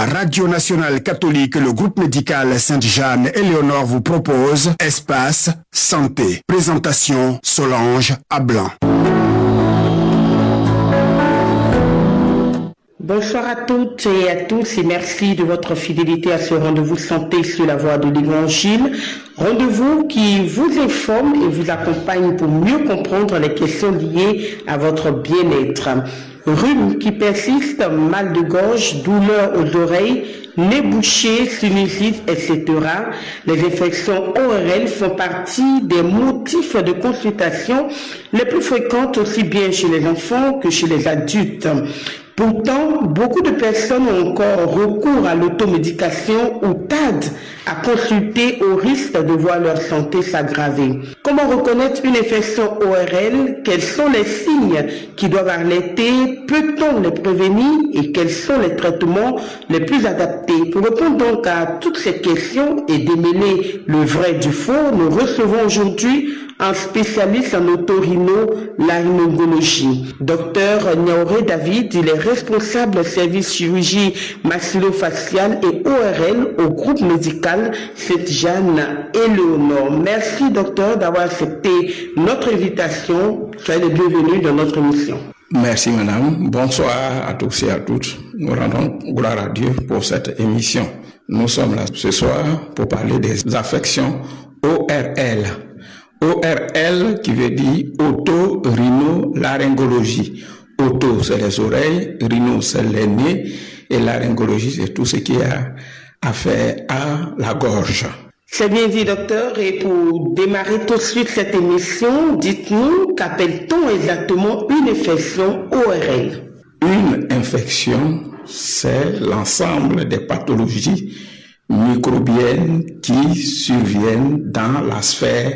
La Radio Nationale Catholique, le groupe médical Sainte-Jeanne-Éléonore vous propose Espace Santé. Présentation Solange Ablan. Bonsoir à toutes et à tous et merci de votre fidélité à ce rendez-vous santé sur la voie de l'Évangile. Rendez-vous qui vous informe et vous accompagne pour mieux comprendre les questions liées à votre bien-être. Rhume qui persiste, mal de gorge, douleur aux oreilles, nez bouché, sinusite, etc. Les infections ORL font partie des motifs de consultation les plus fréquentes aussi bien chez les enfants que chez les adultes. Pourtant, beaucoup de personnes ont encore recours à l'automédication ou tardent à consulter au risque de voir leur santé s'aggraver. Comment reconnaître une infection ORL? Quels sont les signes qui doivent alerter? Peut-on les prévenir? Et quels sont les traitements les plus adaptés? Pour répondre donc à toutes ces questions et démêler le vrai du faux, nous recevons aujourd'hui un spécialiste en otorhinolaryngologie. Docteur Niaoré David, il est responsable service chirurgie maxillofaciale et ORL au groupe médical Sainte-Jeanne-Éléonore. Merci docteur d'avoir accepté notre invitation. Soyez le bienvenu dans notre émission. Merci madame. Bonsoir à tous et à toutes. Nous rendons gloire à Dieu pour cette émission. Nous sommes là ce soir pour parler des affections ORL. ORL qui veut dire otorhinolaryngologie. Auto, c'est les oreilles, rhino, c'est les nez, et laryngologie, c'est tout ce qui a affaire à la gorge. C'est bien dit, docteur. Et pour démarrer tout de suite cette émission, dites-nous, qu'appelle-t-on exactement une infection ORL? Une infection, c'est l'ensemble des pathologies microbiennes qui surviennent dans la sphère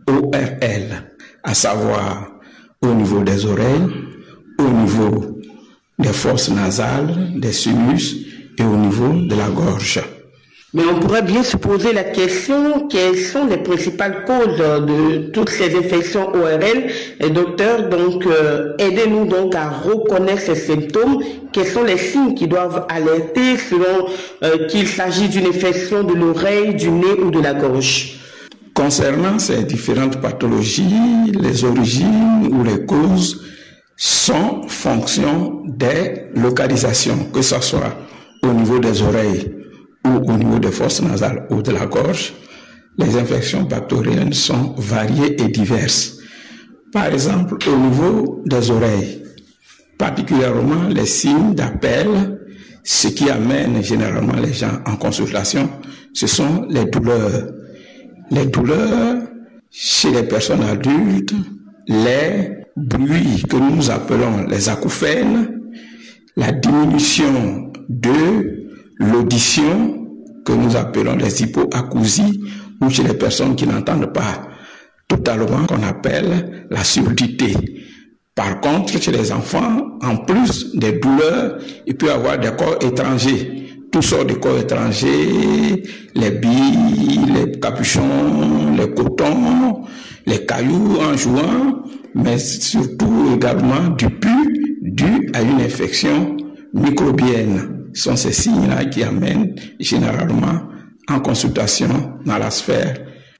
ORL, à savoir au niveau des oreilles, au niveau des fosses nasales, des sinus et au niveau de la gorge. Mais on pourrait bien se poser la question, quelles sont les principales causes de toutes ces infections ORL? Et docteur, donc, aidez-nous donc à reconnaître ces symptômes. Quels sont les signes qui doivent alerter selon qu'il s'agit d'une infection de l'oreille, du nez ou de la gorge? Concernant ces différentes pathologies, les origines ou les causes sont fonction des localisations, que ce soit au niveau des oreilles ou au niveau des fosses nasales ou de la gorge. Les infections bactériennes sont variées et diverses. Par exemple, au niveau des oreilles, particulièrement les signes d'appel, ce qui amène généralement les gens en consultation, ce sont les douleurs. Les douleurs chez les personnes adultes, les bruits que nous appelons les acouphènes, la diminution de l'audition que nous appelons les hypoacousies, ou chez les personnes qui n'entendent pas totalement, qu'on appelle la surdité. Par contre, chez les enfants, en plus des douleurs, il peut y avoir des corps étrangers. Toutes sortes de corps étrangers, les billes, les capuchons, les cotons, les cailloux en jouant, mais surtout également du pus dû à une infection microbienne. Ce sont ces signes-là qui amènent généralement en consultation dans la sphère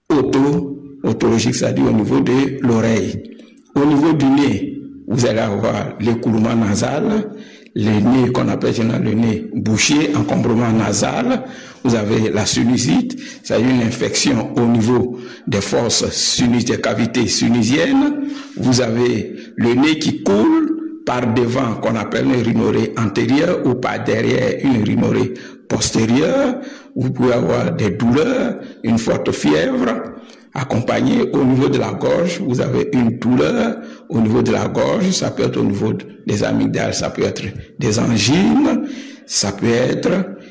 otologique, c'est-à-dire au niveau de l'oreille. Au niveau du nez, vous allez avoir l'écoulement nasal, le nez qu'on appelle généralement le nez bouché, encombrement nasal. Vous avez la sinusite, c'est une infection au niveau des fosses sinus, des cavités sinusiennes. Vous avez le nez qui coule par devant, qu'on appelle une rhinorrhée antérieure, ou par derrière, une rhinorrhée postérieure. Vous pouvez avoir des douleurs, une forte fièvre, accompagné au niveau de la gorge, vous avez une douleur au niveau de la gorge, ça peut être au niveau des amygdales, ça peut être des angines, ça peut être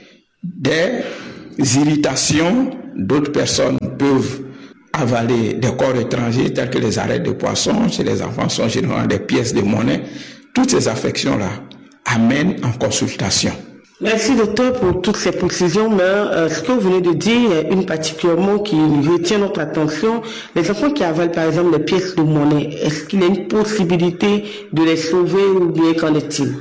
des irritations. D'autres personnes peuvent avaler des corps étrangers tels que les arêtes de poisson. Chez les enfants, sont généralement des pièces de monnaie. Toutes ces affections-là amènent en consultation. Merci docteur pour toutes ces précisions, mais ce que vous venez de dire, une particulièrement qui retient notre attention, les enfants qui avalent par exemple les pièces de monnaie, est-ce qu'il y a une possibilité de les sauver ou bien qu'en est-il?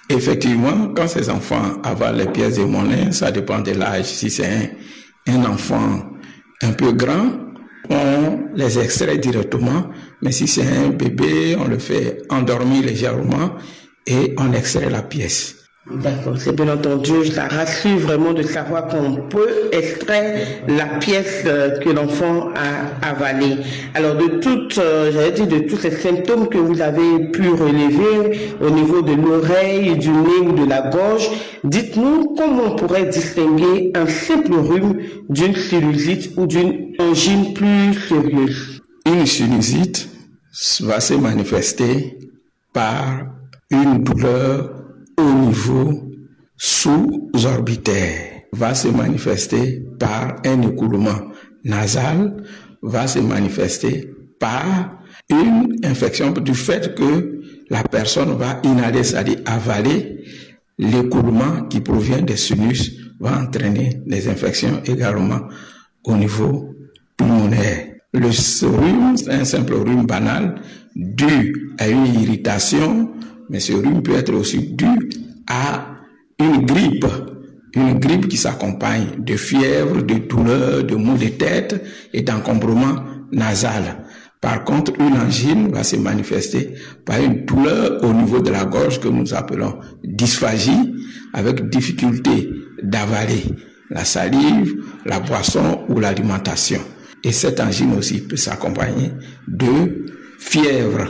Effectivement, quand ces enfants avalent les pièces de monnaie, ça dépend de l'âge. Si c'est un enfant un peu grand, on les extrait directement, mais si c'est un bébé, on le fait endormir légèrement et on extrait la pièce. D'accord, c'est bien entendu, ça rassure vraiment de savoir qu'on peut extraire la pièce que l'enfant a avalée. Alors de tous ces symptômes que vous avez pu relever au niveau de l'oreille, du nez ou de la gorge, dites-nous comment on pourrait distinguer un simple rhume d'une sinusite ou d'une angine plus sérieuse. Une sinusite va se manifester par une douleur au niveau sous-orbitaire, va se manifester par un écoulement nasal, va se manifester par une infection du fait que la personne va inhaler, c'est-à-dire avaler l'écoulement qui provient des sinus, va entraîner des infections également au niveau pulmonaire. Le rhume, c'est un simple rhume banal dû à une irritation, mais ce rhume peut être aussi dû à une grippe qui s'accompagne de fièvre, de douleur, de maux de tête et d'encombrement nasal. Par contre, une angine va se manifester par une douleur au niveau de la gorge que nous appelons dysphagie, avec difficulté d'avaler la salive, la boisson ou l'alimentation. Et cette angine aussi peut s'accompagner de fièvre,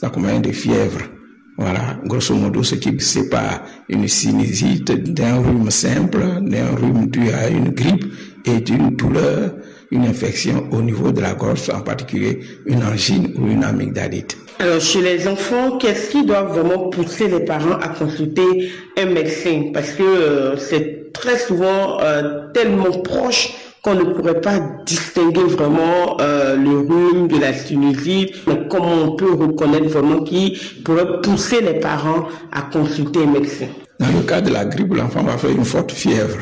Voilà, grosso modo, ce qui sépare une sinusite d'un rhume simple, d'un rhume dû à une grippe et d'une douleur, une infection au niveau de la gorge, en particulier une angine ou une amygdalite. Alors, chez les enfants, qu'est-ce qui doit vraiment pousser les parents à consulter un médecin? Parce que c'est très souvent tellement proche qu'on ne pourrait pas distinguer vraiment le rhume de la sinusite, mais comment on peut reconnaître vraiment qui pourrait pousser les parents à consulter un médecin? Dans le cas de la grippe, l'enfant va faire une forte fièvre.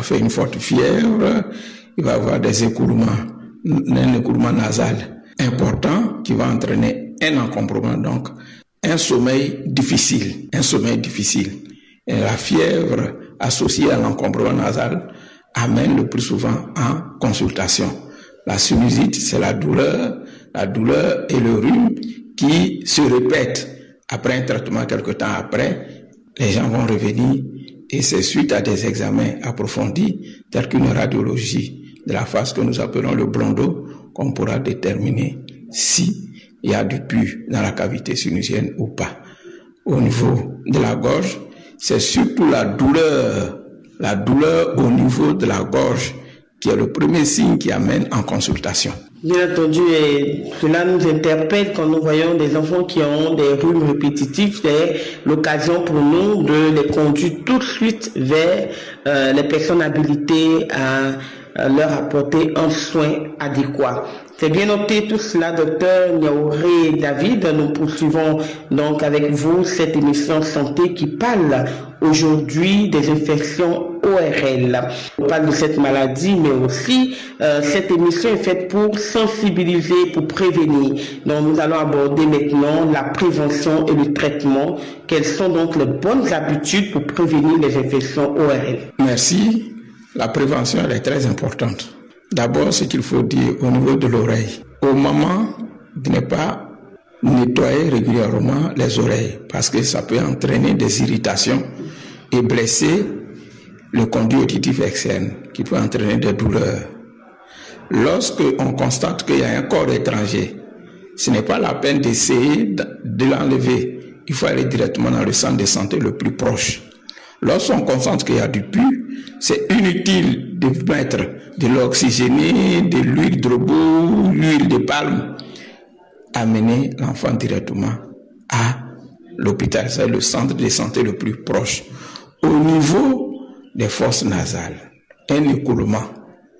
Il va avoir des écoulements, un écoulement nasal important qui va entraîner un encombrement, donc un sommeil difficile. Et la fièvre associée à l'encombrement nasal amène le plus souvent en consultation. La sinusite, c'est la douleur et le rhume qui se répètent après un traitement quelque temps après. Les gens vont revenir et c'est suite à des examens approfondis, tels qu'une radiologie de la face que nous appelons le blondeau, qu'on pourra déterminer si il y a du pus dans la cavité sinusienne ou pas. Au niveau de la gorge, c'est surtout la douleur au niveau de la gorge qui est le premier signe qui amène en consultation. Bien entendu, et cela nous interpelle quand nous voyons des enfants qui ont des rhumes répétitifs. C'est l'occasion pour nous de les conduire tout de suite vers les personnes habilitées à leur apporter un soin adéquat. C'est bien noté tout cela, docteur Niaouré David. Nous poursuivons donc avec vous cette émission santé qui parle aujourd'hui des infections ORL. On parle de cette maladie, mais aussi cette émission est faite pour sensibiliser, pour prévenir. Donc nous allons aborder maintenant la prévention et le traitement. Quelles sont donc les bonnes habitudes pour prévenir les infections ORL? Merci. La prévention, elle est très importante. D'abord, ce qu'il faut dire au niveau de l'oreille. Au moment de ne pas nettoyer régulièrement les oreilles, parce que ça peut entraîner des irritations et blesser le conduit auditif externe, qui peut entraîner des douleurs. Lorsque on constate qu'il y a un corps étranger, ce n'est pas la peine d'essayer de l'enlever. Il faut aller directement dans le centre de santé le plus proche. Lorsqu'on constate qu'il y a du pus, c'est inutile de mettre de l'oxygéné, de l'huile de robot, l'huile de palme. Amener l'enfant directement à l'hôpital, c'est le centre de santé le plus proche. Au niveau des fosses nasales, un écoulement,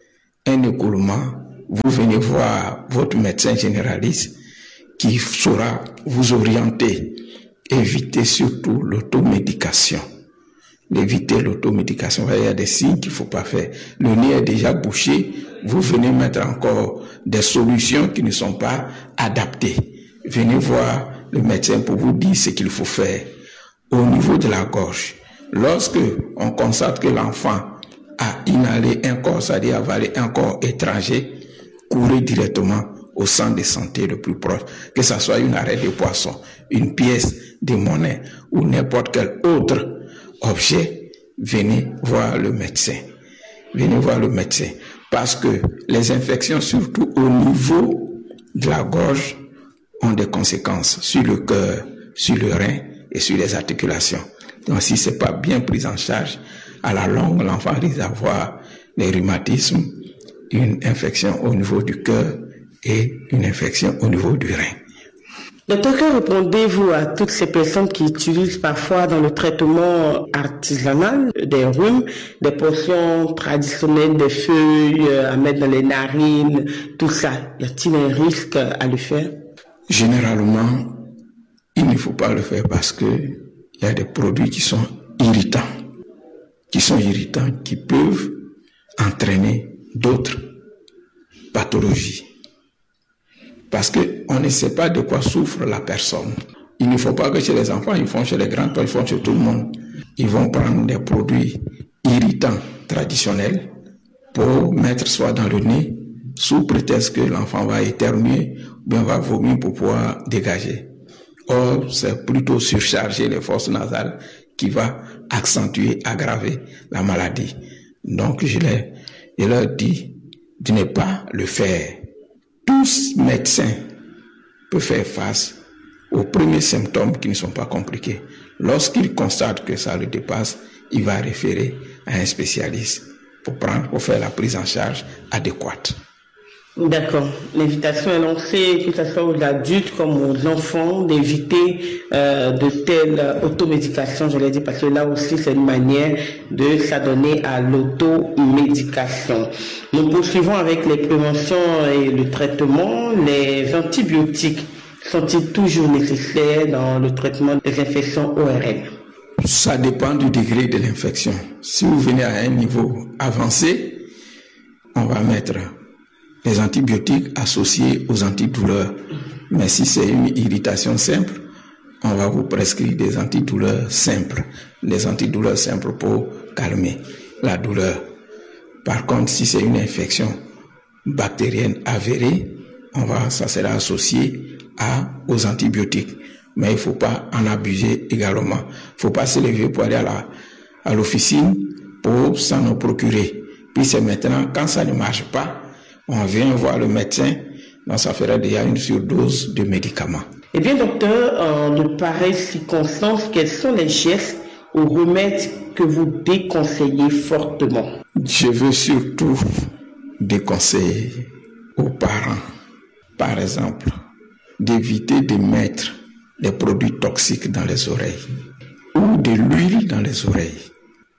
vous venez voir votre médecin généraliste qui saura vous orienter. Évitez surtout l'automédication. Éviter l'automédication. Il y a des signes qu'il ne faut pas faire. Le nez est déjà bouché. Vous venez mettre encore des solutions qui ne sont pas adaptées. Venez voir le médecin pour vous dire ce qu'il faut faire. au niveau de la gorge. Lorsque on constate que l'enfant a inhalé un corps, c'est-à-dire avalé un corps étranger, courez directement au centre de santé le plus proche, que ce soit une arête de poisson, une pièce de monnaie ou n'importe quel autre objet, venez voir le médecin. Venez voir le médecin. Parce que les infections, surtout au niveau de la gorge, ont des conséquences sur le cœur, sur le rein et sur les articulations. Donc si ce n'est pas bien pris en charge, à la longue, l'enfant risque d'avoir des rhumatismes, une infection au niveau du cœur et une infection au niveau du rein. Docteur, que répondez-vous à toutes ces personnes qui utilisent parfois dans le traitement artisanal des rhumes, des potions traditionnelles, des feuilles à mettre dans les narines, tout ça? Y a-t-il un risque à le faire? Généralement, il ne faut pas le faire parce que il y a des produits qui sont irritants, qui peuvent entraîner d'autres pathologies. Parce qu'on ne sait pas de quoi souffre la personne. Il ne faut pas que chez les enfants, ils font chez les grands, ils font chez tout le monde. Ils vont prendre des produits irritants traditionnels pour mettre soit dans le nez, sous prétexte que l'enfant va éternuer ou bien va vomir pour pouvoir dégager. Or, c'est plutôt surcharger les fosses nasales qui va accentuer, aggraver la maladie. Donc, je leur dis de ne pas le faire. Tout médecin peut faire face aux premiers symptômes qui ne sont pas compliqués. Lorsqu'il constate que ça le dépasse, il va référer à un spécialiste pour faire la prise en charge adéquate. D'accord. L'invitation est lancée, que ce soit aux adultes comme aux enfants, d'éviter de telles automédications, je l'ai dit, parce que là aussi, c'est une manière de s'adonner à l'automédication. Nous poursuivons avec les préventions et le traitement. Les antibiotiques sont-ils toujours nécessaires dans le traitement des infections ORL? Ça dépend du degré de l'infection. Si vous venez à un niveau avancé, on va mettre les antibiotiques associés aux antidouleurs. Mais si c'est une irritation simple, on va vous prescrire des antidouleurs simples. Des antidouleurs simples pour calmer la douleur. Par contre, si c'est une infection bactérienne avérée, ça sera associé aux antibiotiques. Mais il ne faut pas en abuser également. Il ne faut pas se lever pour aller à l'officine pour s'en procurer. Puis c'est maintenant, quand ça ne marche pas, on vient voir le médecin, donc ça ferait déjà une surdose de médicaments. Eh bien, docteur, en de pareilles circonstances, quels sont les gestes ou remèdes que vous déconseillez fortement? Je veux surtout déconseiller aux parents, par exemple, d'éviter de mettre des produits toxiques dans les oreilles, ou de l'huile dans les oreilles,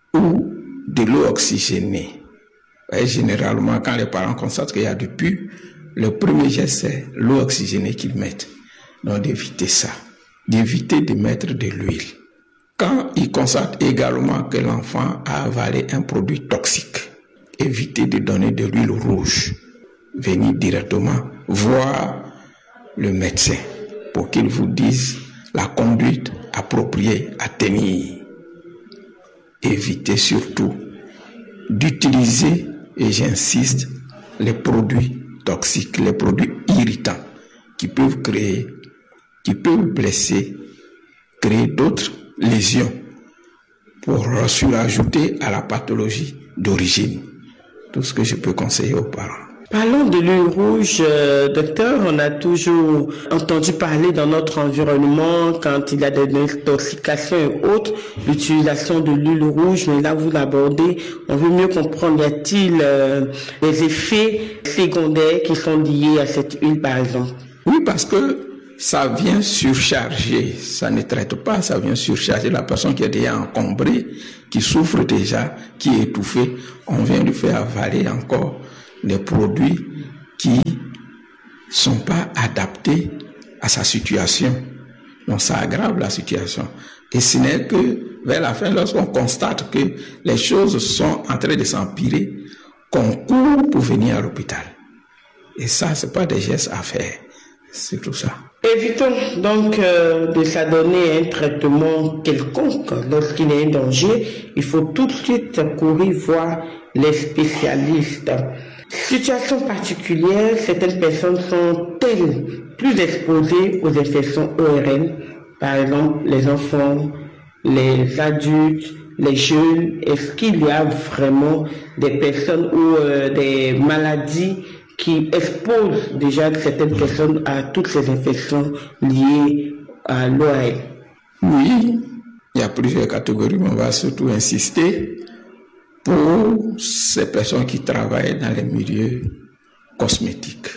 ou de l'eau oxygénée. Et généralement, quand les parents constatent qu'il y a du pus, le premier geste, c'est l'eau oxygénée qu'ils mettent. Donc, d'éviter ça. D'éviter de mettre de l'huile. Quand ils constatent également que l'enfant a avalé un produit toxique, évitez de donner de l'huile rouge. Venez directement voir le médecin pour qu'il vous dise la conduite appropriée à tenir. Évitez surtout d'utiliser, et j'insiste, les produits toxiques, les produits irritants qui peuvent blesser, créer d'autres lésions pour surajouter à la pathologie d'origine. Tout ce que je peux conseiller aux parents. Parlons de l'huile rouge, docteur. On a toujours entendu parler dans notre environnement, quand il y a des intoxications et autres, l'utilisation de l'huile rouge. Mais là, vous l'abordez, on veut mieux comprendre. Y a-t-il des effets secondaires qui sont liés à cette huile, par exemple? Oui, parce que ça vient surcharger. Ça ne traite pas, ça vient surcharger la personne qui est déjà encombrée, qui souffre déjà, qui est étouffée. On vient lui faire avaler encore des produits qui sont pas adaptés à sa situation. Donc ça aggrave la situation. Et ce n'est que vers la fin, lorsqu'on constate que les choses sont en train de s'empirer, qu'on court pour venir à l'hôpital. Et ça, c'est pas des gestes à faire. C'est tout ça. Évitons donc de s'adonner à un traitement quelconque lorsqu'il y a un danger. Il faut tout de suite courir voir les spécialistes. Situation particulière, certaines personnes sont-elles plus exposées aux infections ORL, par exemple les enfants, les adultes, les jeunes. Est-ce qu'il y a vraiment des personnes ou des maladies qui exposent déjà certaines personnes à toutes ces infections liées à l'ORL? Oui, il y a plusieurs catégories, mais on va surtout insister pour ces personnes qui travaillent dans les milieux cosmétiques.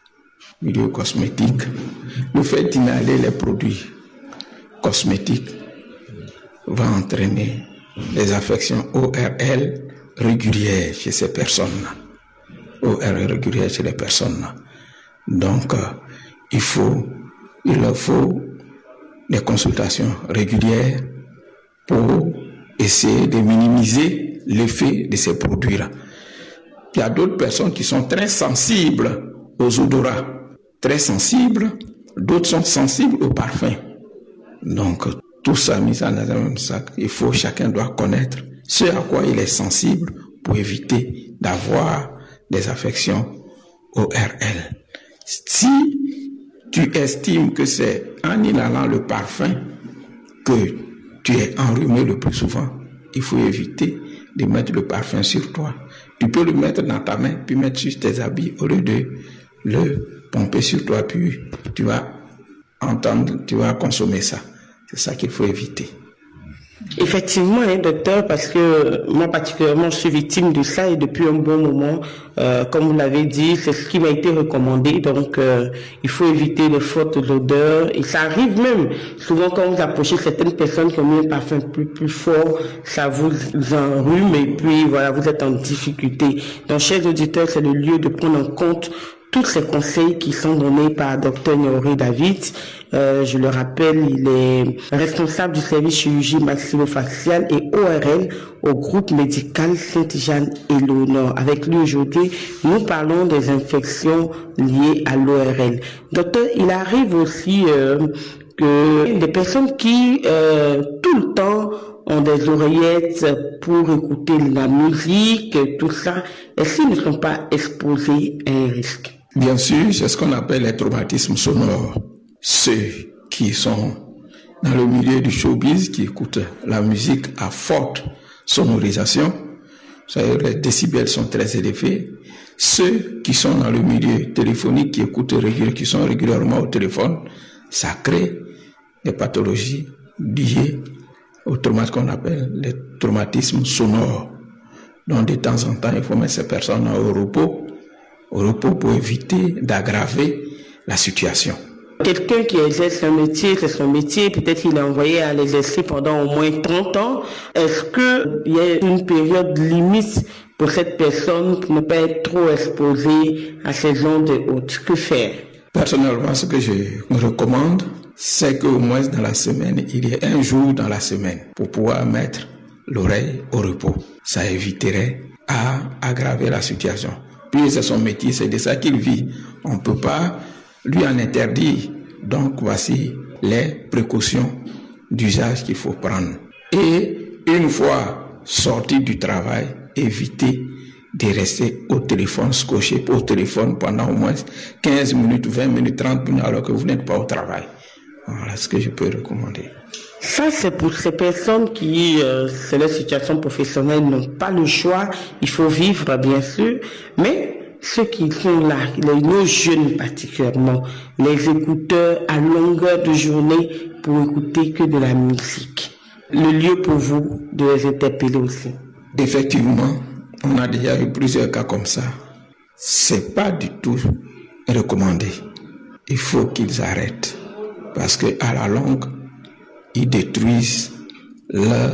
Le fait d'inhaler les produits cosmétiques va entraîner des affections ORL régulières chez ces personnes-là. Donc, il leur faut des consultations régulières pour essayer de minimiser l'effet de ces produits-là. Il y a d'autres personnes qui sont très sensibles aux odorats, très sensibles, d'autres sont sensibles aux parfums. Donc, tout ça mis dans un même sac, chacun doit connaître ce à quoi il est sensible pour éviter d'avoir des affections ORL. Si tu estimes que c'est en inhalant le parfum que tu es enrhumé le plus souvent, il faut éviter de mettre le parfum sur toi. Tu peux le mettre dans ta main, puis mettre sur tes habits, au lieu de le pomper sur toi, puis tu vas consommer ça. C'est ça qu'il faut éviter. Effectivement, docteur, parce que moi particulièrement, je suis victime de ça et depuis un bon moment, comme vous l'avez dit, c'est ce qui m'a été recommandé. Donc, il faut éviter les fortes odeurs. Et ça arrive même, souvent quand vous approchez certaines personnes qui ont mis un parfum plus fort, ça vous enrhume et puis voilà, vous êtes en difficulté. Donc, chers auditeurs, c'est le lieu de prendre en compte tous ces conseils qui sont donnés par Dr Nioré David. Je le rappelle, il est responsable du service chirurgie maxillofaciale et ORL au groupe médical Sainte-Jeanne-et-Léonard. Avec lui aujourd'hui, nous parlons des infections liées à l'ORL. Docteur, il arrive aussi que des personnes qui tout le temps ont des oreillettes pour écouter la musique, tout ça, est-ce qu'ils ne sont pas exposés à un risque? Bien sûr, c'est ce qu'on appelle les traumatismes sonores. Ceux qui sont dans le milieu du showbiz, qui écoutent la musique à forte sonorisation, c'est-à-dire les décibels sont très élevés. Ceux qui sont dans le milieu téléphonique, qui sont régulièrement au téléphone, ça crée des pathologies liées au traumatisme qu'on appelle les traumatismes sonores. Donc de temps en temps, il faut mettre ces personnes au repos pour éviter d'aggraver la situation. Quelqu'un qui exerce un métier, c'est son métier, peut-être qu'il est envoyé à l'exercer pendant au moins 30 ans. Est-ce qu'il y a une période limite pour cette personne pour ne pas être trop exposée à ces ondes hautes? Que faire? Personnellement, ce que je me recommande, c'est qu'au moins dans la semaine, il y ait un jour dans la semaine pour pouvoir mettre l'oreille au repos. Ça éviterait à aggraver la situation. Puis c'est son métier, c'est de ça qu'il vit. On ne peut pas lui en interdire. Donc voici les précautions d'usage qu'il faut prendre. Et une fois sorti du travail, éviter de rester au téléphone, scotché au téléphone pendant au moins 15 minutes, 20 minutes, 30 minutes alors que vous n'êtes pas au travail. Voilà ce que je peux recommander. Ça, c'est pour ces personnes qui, c'est leur situation professionnelle, n'ont pas le choix. Il faut vivre, bien sûr. Mais ceux qui sont là, nos jeunes particulièrement, les écouteurs à longueur de journée pour écouter que de la musique. Le lieu pour vous de les interpeller aussi. Effectivement, on a déjà eu plusieurs cas comme ça. C'est pas du tout recommandé. Il faut qu'ils arrêtent. Parce que à la longue, ils détruisent leur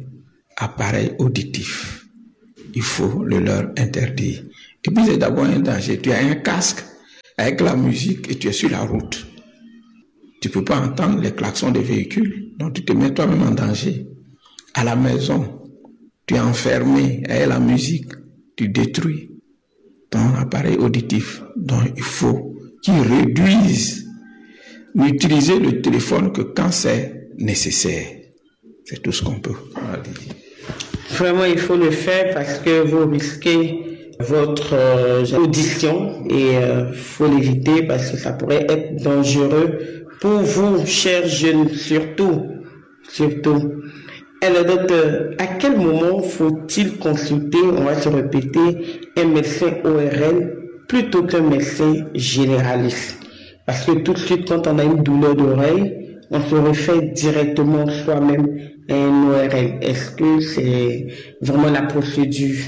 appareil auditif. Il faut le leur interdire. Et puis c'est d'abord un danger. Tu as un casque avec la musique et tu es sur la route. Tu ne peux pas entendre les klaxons des véhicules. Donc tu te mets toi-même en danger. À la maison, tu es enfermé avec la musique. Tu détruis ton appareil auditif. Donc il faut qu'ils réduisent n'utilisez le téléphone que quand c'est nécessaire. C'est tout ce qu'on peut dire. Vraiment, il faut le faire parce que vous risquez votre audition et faut l'éviter parce que ça pourrait être dangereux pour vous, chers jeunes, surtout. Alors, docteur, à quel moment faut-il consulter, on va se répéter, un médecin ORL plutôt qu'un médecin généraliste? Parce que tout de suite, quand on a une douleur d'oreille, on se réfère directement soi-même à un ORL. Est-ce que c'est vraiment la procédure?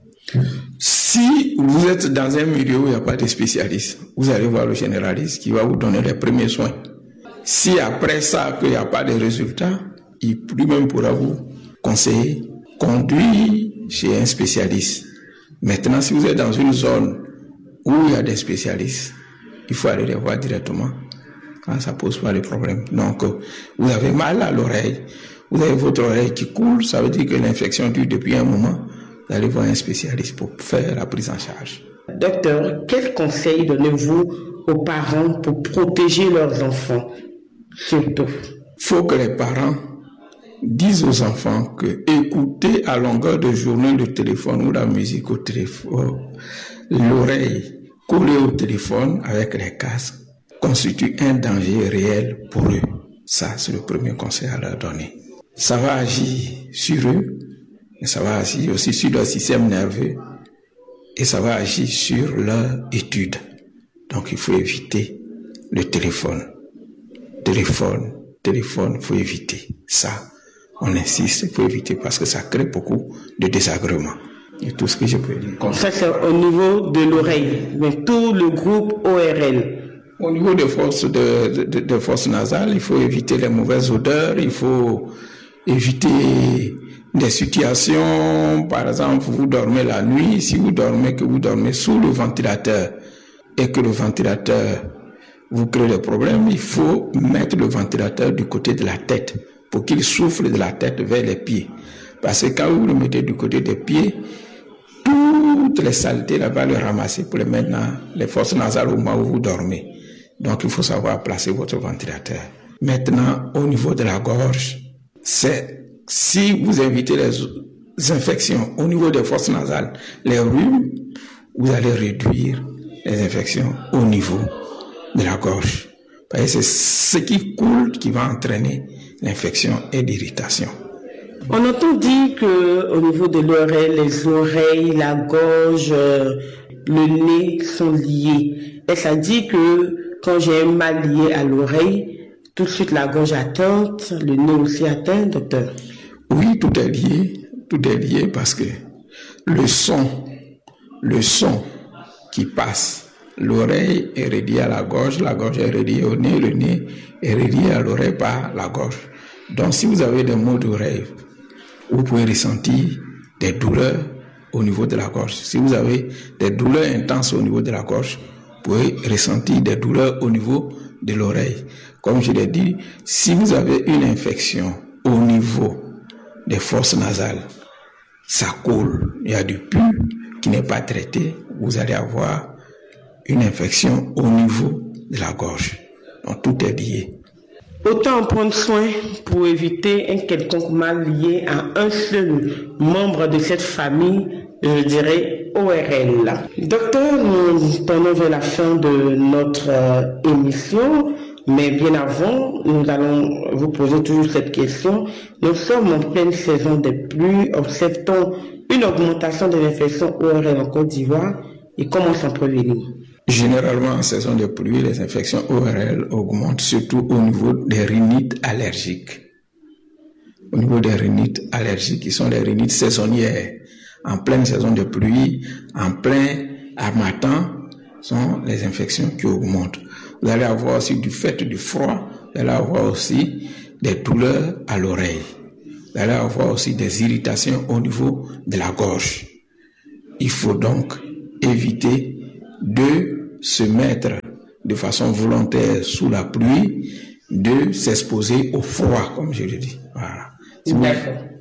Si vous êtes dans un milieu où il n'y a pas de spécialiste, vous allez voir le généraliste qui va vous donner les premiers soins. Si après ça, qu'il n'y a pas de résultats, lui-même pourra vous conseiller, conduire chez un spécialiste. Maintenant, si vous êtes dans une zone où il y a des spécialistes, il faut aller les voir directement quand ça pose pas de problème. Donc, vous avez mal à l'oreille, vous avez votre oreille qui coule, ça veut dire que l'infection dure depuis un moment. Vous allez voir un spécialiste pour faire la prise en charge. Docteur, quels conseils donnez-vous aux parents pour protéger leurs enfants, surtout? Il faut que les parents disent aux enfants que écouter à longueur de journée le téléphone ou la musique au téléphone, l'oreille collée au téléphone avec les casques, constitue un danger réel pour eux. Ça, c'est le premier conseil à leur donner. Ça va agir sur eux, mais ça va agir aussi sur leur système nerveux et ça va agir sur leur étude. Donc, il faut éviter le téléphone. Téléphone, il faut éviter. Ça, on insiste, il faut éviter parce que ça crée beaucoup de désagréments. Et tout ce que je peux dire. Ça, c'est au niveau de l'oreille, mais tout le groupe ORL. Au niveau des fosses nasales, il faut éviter les mauvaises odeurs, il faut éviter des situations, par exemple, vous dormez la nuit, si vous dormez sous le ventilateur et que le ventilateur vous crée des problèmes, il faut mettre le ventilateur du côté de la tête pour qu'il souffle de la tête vers les pieds. Parce que quand vous le mettez du côté des pieds, toutes les saletés là-bas le ramasser pour les mettre dans les fosses nasales au moment où vous dormez. Donc il faut savoir placer votre ventilateur. Maintenant, au niveau de la gorge, si vous évitez les infections au niveau des fosses nasales, les rhumes, vous allez réduire les infections au niveau de la gorge. Parce que c'est ce qui coule qui va entraîner l'infection et l'irritation. On entend dire qu'au niveau de l'oreille, les oreilles, la gorge, le nez sont liés. Et ça dit que quand j'ai un mal lié à l'oreille, tout de suite la gorge atteinte, le nez aussi atteint, docteur? Oui, tout est lié parce que le son qui passe, l'oreille est reliée à la gorge est reliée au nez, le nez est relié à l'oreille par la gorge. Donc si vous avez des maux d'oreille, vous pouvez ressentir des douleurs au niveau de la gorge. Si vous avez des douleurs intenses au niveau de la gorge, vous pouvez ressentir des douleurs au niveau de l'oreille. Comme je l'ai dit, si vous avez une infection au niveau des fosses nasales, ça coule, il y a du pus qui n'est pas traité, vous allez avoir une infection au niveau de la gorge. Donc tout est lié. Autant en prendre soin pour éviter un quelconque mal lié à un seul membre de cette famille, je dirais ORL. Docteur, nous tournons vers la fin de notre émission, mais bien avant, nous allons vous poser toujours cette question. Nous sommes en pleine saison des pluies, observe-t-on une augmentation des infections ORL en Côte d'Ivoire et comment s'en prévenir? Généralement, en saison de pluie, les infections ORL augmentent surtout au niveau des rhinites allergiques. Au niveau des rhinites allergiques, qui sont les rhinites saisonnières. En pleine saison de pluie, en plein harmattan, sont les infections qui augmentent. Vous allez avoir aussi du fait du froid, vous allez avoir aussi des douleurs à l'oreille. Vous allez avoir aussi des irritations au niveau de la gorge. Il faut donc éviter de se mettre de façon volontaire sous la pluie, de s'exposer au froid, comme je le dis. Voilà.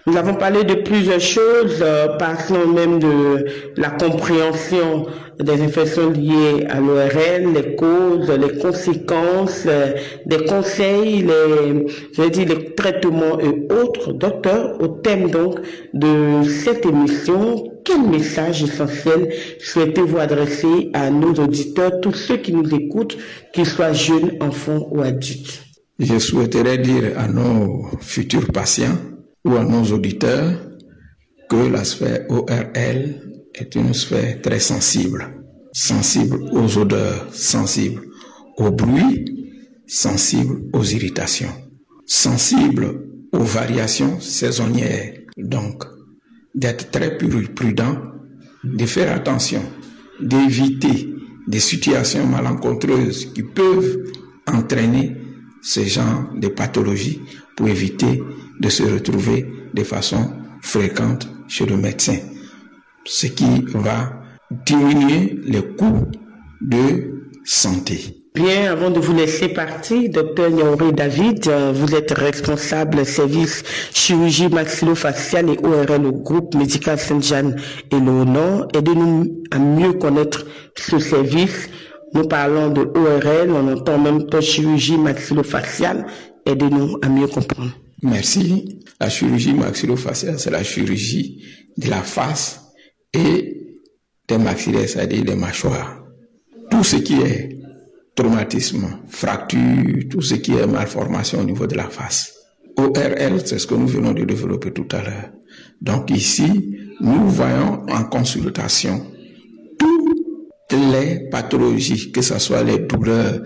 Nous avons parlé de plusieurs choses, parlant même de la compréhension des infections liées à l'ORL, les causes, les conséquences, des conseils, les traitements et autres. Docteur, au thème donc de cette émission, quel message essentiel souhaitez-vous adresser à nos auditeurs, tous ceux qui nous écoutent, qu'ils soient jeunes, enfants ou adultes? Je souhaiterais dire à nos futurs patients ou à nos auditeurs que la sphère ORL est une sphère très sensible aux odeurs, sensible au bruit, sensible aux irritations, sensible aux variations saisonnières. Donc, d'être très prudent, de faire attention, d'éviter des situations malencontreuses qui peuvent entraîner ce genre de pathologies pour éviter de se retrouver de façon fréquente chez le médecin, ce qui va diminuer les coûts de santé. Bien, avant de vous laisser partir, Dr Niaouré David, vous êtes responsable service chirurgie maxillofaciale et ORL au groupe médical Sainte-Jeanne et Léonore. Aidez-nous à mieux connaître ce service. Nous parlons de ORL, on entend même temps chirurgie maxillofaciale. Aidez-nous à mieux comprendre. Merci. La chirurgie maxillofaciale, c'est la chirurgie de la face et des maxillaires, c'est-à-dire des mâchoires. Tout ce qui est traumatisme, fracture, tout ce qui est malformation au niveau de la face. ORL, c'est ce que nous venons de développer tout à l'heure. Donc ici, nous voyons en consultation toutes les pathologies, que ce soit les douleurs,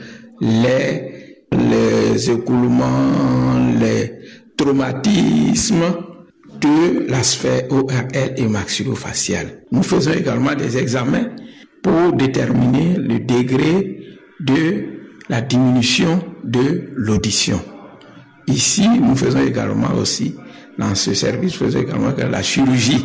les écoulements, les traumatismes de la sphère ORL et maxillofaciale. Nous faisons également des examens pour déterminer le degré de la diminution de l'audition. Ici, nous faisons également aussi, dans ce service, nous faisons également la chirurgie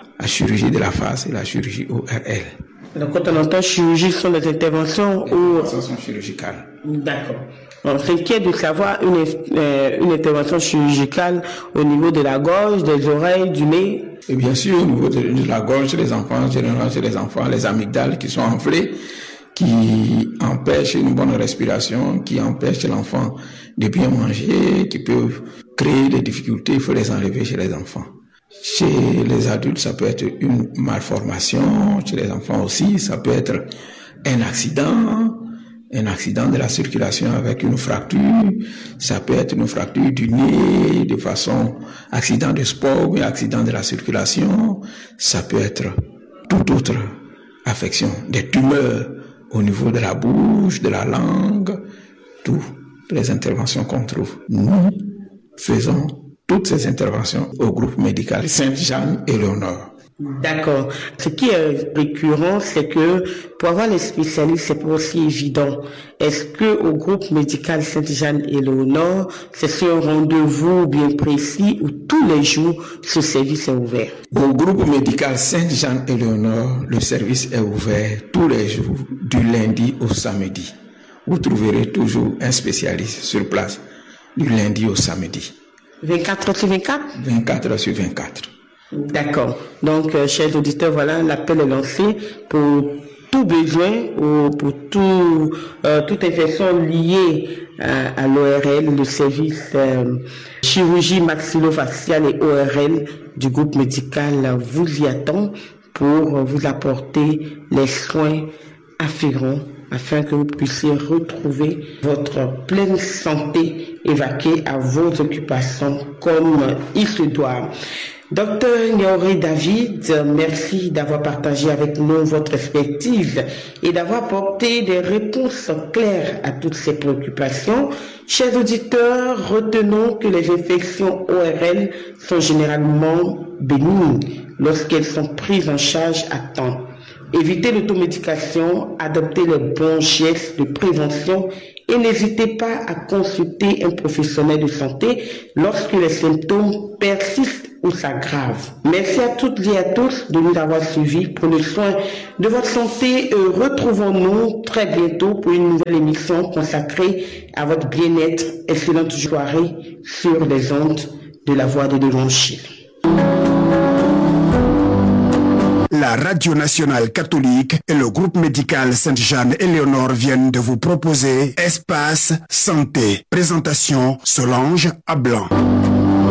de la face et la chirurgie ORL. Donc, quand on entend chirurgie, ce sont des interventions ou... Les interventions chirurgicales. D'accord. On s'inquiète de savoir une intervention chirurgicale au niveau de la gorge, des oreilles, du nez. Et bien sûr, au niveau de la gorge, chez les enfants, généralement chez les enfants, les amygdales qui sont enflées, qui empêchent une bonne respiration, qui empêchent l'enfant de bien manger, qui peuvent créer des difficultés, il faut les enlever chez les enfants. Chez les adultes, ça peut être une malformation, chez les enfants aussi, ça peut être un accident de la circulation avec une fracture, ça peut être une fracture du nez de façon accident de sport ou accident de la circulation, ça peut être toute autre affection, des tumeurs au niveau de la bouche, de la langue, toutes les interventions qu'on trouve. Nous faisons toutes ces interventions au groupe médical Sainte-Jeanne et Léonore. D'accord. Ce qui est récurrent, c'est que pour avoir les spécialistes, c'est pas aussi évident. Est-ce que au groupe médical Sainte-Jeanne et Léonore, c'est un rendez-vous bien précis où tous les jours ce service est ouvert? Au groupe médical Sainte-Jeanne et Léonore, le service est ouvert tous les jours, du lundi au samedi. Vous trouverez toujours un spécialiste sur place, du lundi au samedi. 24 heures sur 24? 24 heures sur 24. D'accord. Donc, chers auditeurs, voilà, l'appel est lancé pour tout besoin ou pour toute infection liée à l'ORL, le service chirurgie maxillofaciale et ORL du groupe médical vous y attend pour vous apporter les soins afférents afin que vous puissiez retrouver votre pleine santé et vaquer à vos occupations comme il se doit. Docteur Niaouré David, merci d'avoir partagé avec nous votre expertise et d'avoir apporté des réponses claires à toutes ces préoccupations. Chers auditeurs, retenons que les infections ORL sont généralement bénignes lorsqu'elles sont prises en charge à temps. Évitez l'automédication, adoptez les bons gestes de prévention et n'hésitez pas à consulter un professionnel de santé lorsque les symptômes persistent ou s'aggravent. Merci à toutes et à tous de nous avoir suivis. Prenez soin de votre santé. Retrouvons-nous très bientôt pour une nouvelle émission consacrée à votre bien-être. Excellente soirée sur les ondes de la voix de l'Évangile. La Radio Nationale Catholique et le groupe médical Sainte-Jeanne-Éléonore viennent de vous proposer Espace Santé. Présentation Solange Ablan.